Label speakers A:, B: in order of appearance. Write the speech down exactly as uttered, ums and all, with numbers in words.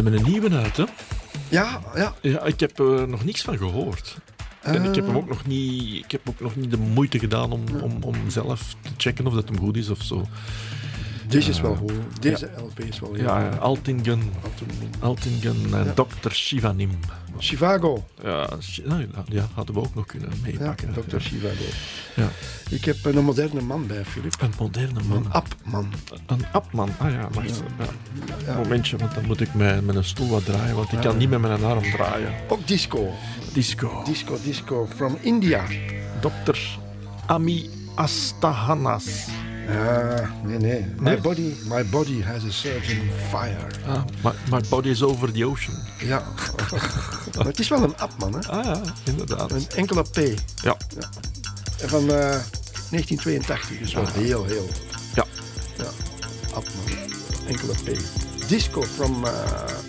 A: Ze hebben een nieuwe uit, hè?
B: Ja, ja.
A: Ja, ik heb er nog niks van gehoord. En
B: Uh,
A: ik heb hem ook nog niet, ik heb ook nog niet de moeite gedaan om, om, om zelf te checken of dat hem goed is of zo.
B: Deze is wel
A: Uh,
B: goed. Deze
A: ja.
B: L P is wel heel
A: Ja,
B: goed.
A: Altingen, Altingen en
B: Ja.
A: dokter Shivanim.
B: Chivago.
A: Ja, Shi- nou, ja, hadden we ook nog kunnen
B: Ja,
A: meepakken.
B: dokter Chivago.
A: Ja.
B: Ik heb een moderne man bij, Filip.
A: Een moderne man.
B: Een apman.
A: Een apman. Ah ja, wacht.
B: Ja.
A: Ja.
B: Ja.
A: Momentje, want dan moet ik mijn, mijn stoel wat draaien, want ik
B: Ja.
A: kan niet met mijn arm draaien.
B: Ook disco.
A: Disco.
B: Disco, disco. From India.
A: dokter Ami Astahanas.
B: Ja, nee, nee. My,
A: Nee?
B: body, my body has a surge in fire.
A: Ah, my, my body is over the ocean.
B: Ja. Maar het is wel een apman, hè?
A: Ah ja, inderdaad.
B: Een enkele P.
A: Ja.
B: En van uh, negentien tweeëntachtig, dus wel
A: Ah.
B: heel, heel.
A: Ja.
B: Ja, apman. Enkele P. Disco from uh,